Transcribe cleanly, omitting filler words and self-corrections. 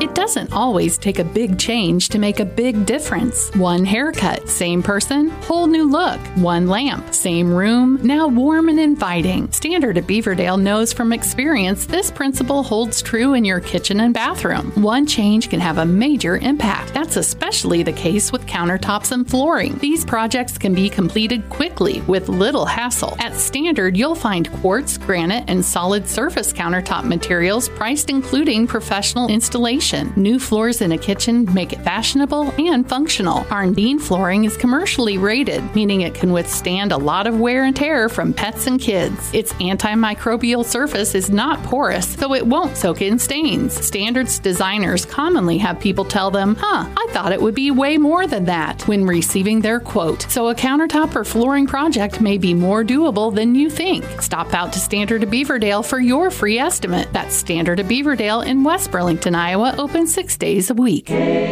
It doesn't always take a big change to make a big difference. One haircut, same person, whole new look. One lamp, same room, now warm and inviting. Standard at Beaverdale knows from experience this principle holds true in your kitchen and bathroom. One change can have a major impact. That's especially the case with countertops and flooring. These projects can be completed quickly with little hassle. At Standard, you'll find quartz, granite, and solid surface countertop materials priced including professional installation. New floors in a kitchen make it fashionable and functional. Arndine flooring is commercially rated, meaning it can withstand a lot of wear and tear from pets and kids. Its antimicrobial surface is not porous, so it won't soak in stains. Standard's designers commonly have people tell them, I thought it would be way more than that when receiving their quote. So a countertop or flooring project may be more doable than you think. Stop out to Standard of Beaverdale for your free estimate. That's Standard of Beaverdale in West Burlington, Iowa, open 6 days a week.